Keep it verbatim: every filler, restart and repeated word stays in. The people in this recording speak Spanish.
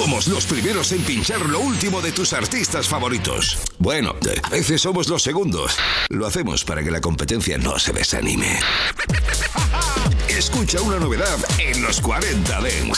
Somos los primeros en pinchar lo último de tus artistas favoritos. Bueno, a veces somos los segundos. Lo hacemos para que la competencia no se desanime. Escucha una novedad en los cuarenta Dance.